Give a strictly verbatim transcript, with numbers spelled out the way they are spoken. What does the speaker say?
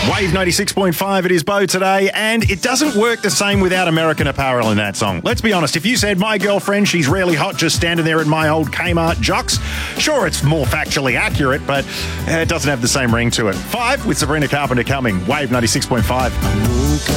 Wave ninety-six point five, it is Bo today, and it doesn't work the same without American Apparel in that song. Let's be honest, if you said, my girlfriend, she's really hot just standing there in my old Kmart jocks, sure, it's more factually accurate, but it doesn't have the same ring to it. Five with Sabrina Carpenter coming. Wave ninety-six point five.